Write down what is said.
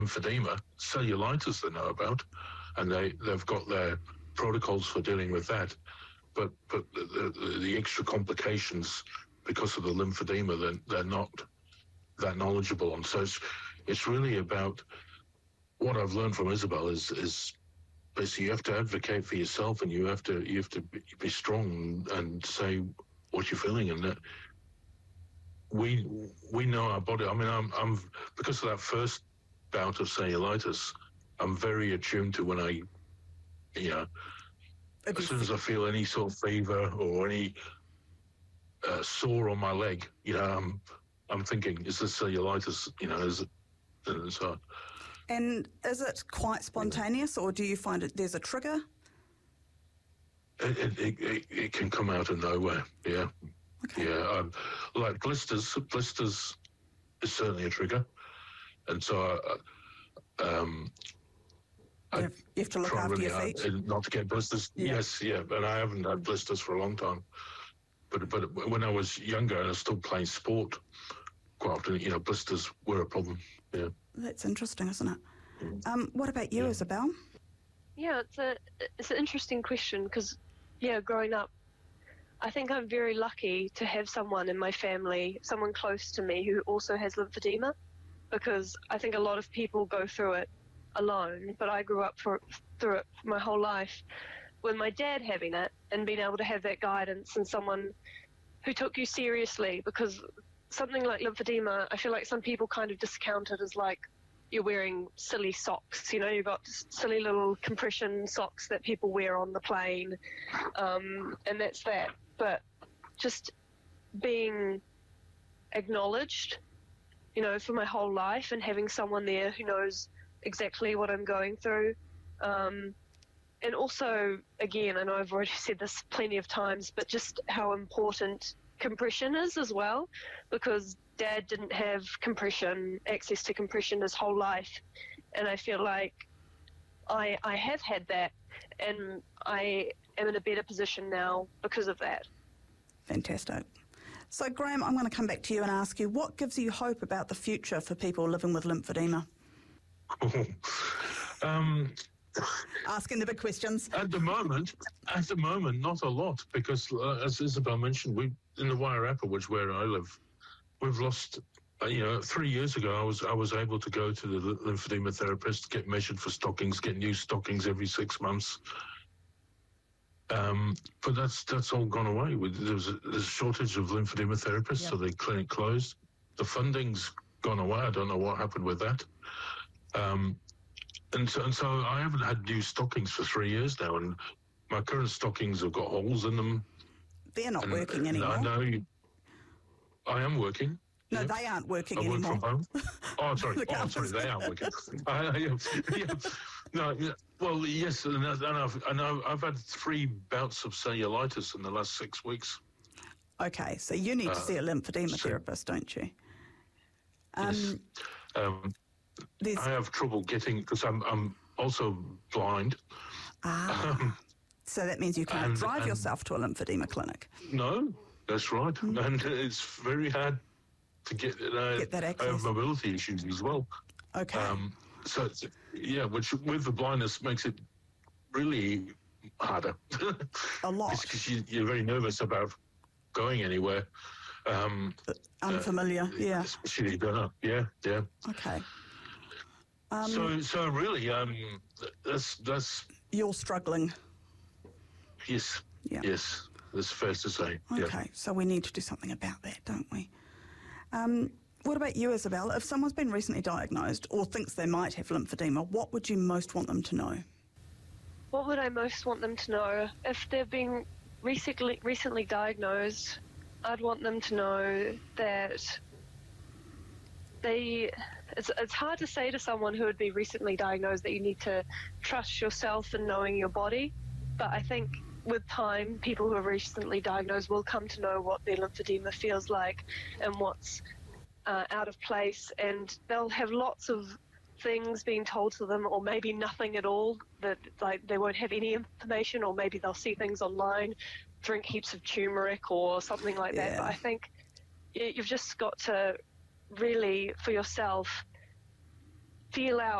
lymphedema, cellulitis they know about, and they've got their protocols for dealing with that. But the extra complications because of the lymphedema, they're not that knowledgeable on. So it's really about what I've learned from Isabel is basically you have to advocate for yourself, and you have to be strong and say what you're feeling, and that we know our body. I mean, I'm because of that first bout of cellulitis, I'm very attuned to when as soon as I feel any sort of fever or any sore on my leg, I'm thinking, is this cellulitis? Is it? So. And is it quite spontaneous, or do you find there's a trigger? It can come out of nowhere. Yeah. Okay. Yeah. Like blisters. Blisters is certainly a trigger, and so you have to look after your feet. Not to get blisters. Yeah. Yes, yeah, and I haven't had blisters for a long time. But when I was younger and I was still playing sport, quite often, blisters were a problem. Yeah. That's interesting, isn't it? What about you, Isabel? Yeah, it's an interesting question because, growing up, I think I'm very lucky to have someone in my family, someone close to me who also has lymphedema, because I think a lot of people go through it alone, but I grew up through it my whole life with my dad having it and being able to have that guidance and someone who took you seriously, because something like lymphedema, I feel like some people kind of discount it as like you're wearing silly socks. You've got silly little compression socks that people wear on the plane, and that's that. But just being acknowledged, for my whole life, and having someone there who knows exactly what I'm going through. And also, again, I know I've already said this plenty of times, but just how important compression is as well, because Dad didn't have access to compression his whole life, and I feel like I have had that, and I am in a better position now because of that. Fantastic. So, Graham, I'm going to come back to you and ask you, what gives you hope about the future for people living with lymphedema? Asking the big questions. At the moment, not a lot, because as Isabel mentioned, in the Wairarapa, which is where I live, we've lost. 3 years ago, I was able to go to the lymphedema therapist, get measured for stockings, get new stockings every 6 months. But that's all gone away. There's a shortage of lymphedema therapists, so the clinic closed. The funding's gone away. I don't know what happened with that. And so I haven't had new stockings for 3 years now, and my current stockings have got holes in them. They're not working anymore. I know. I am working. No, they aren't working anymore. I work from home. Oh, sorry. They aren't working. No, well, yes, and I've had 3 bouts of cellulitis in the last 6 weeks. Okay, so you need to see a lymphedema therapist, don't you? Yes. I have trouble getting, because I'm also blind. So that means you can't drive yourself to a lymphedema clinic. No, that's right. And it's very hard to get that access. I have mobility issues as well. Okay. Which with the blindness makes it really harder. A lot. Because you're very nervous about going anywhere. Unfamiliar, yeah. Especially yeah. Okay. So really, that's. You're struggling. Yes. Yeah. Yes, that's fair to say. Okay, so we need to do something about that, don't we? What about you, Isabel? If someone's been recently diagnosed or thinks they might have lymphedema, what would you most want them to know? What would I most want them to know? If they've been recently diagnosed, I'd want them to know that it's hard to say to someone who would be recently diagnosed that you need to trust yourself in knowing your body, but I think with time, people who are recently diagnosed will come to know what their lymphedema feels like and what's out of place, and they'll have lots of things being told to them, or maybe nothing at all, that like they won't have any information, or maybe they'll see things online, drink heaps of turmeric or something like that. But I think you've just got to really, for yourself, feel out